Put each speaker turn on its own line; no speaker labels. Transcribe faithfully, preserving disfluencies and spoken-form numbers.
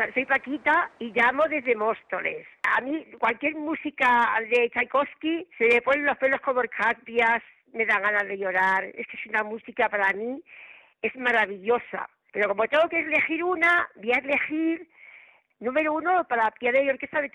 soy Paquita y llamo desde Móstoles. A mí cualquier música de Tchaikovsky se me ponen los pelos como escarpias, me dan ganas de llorar. Es que es una música para mí, es maravillosa. Pero como tengo que elegir una, voy a elegir número uno para piano y orquesta de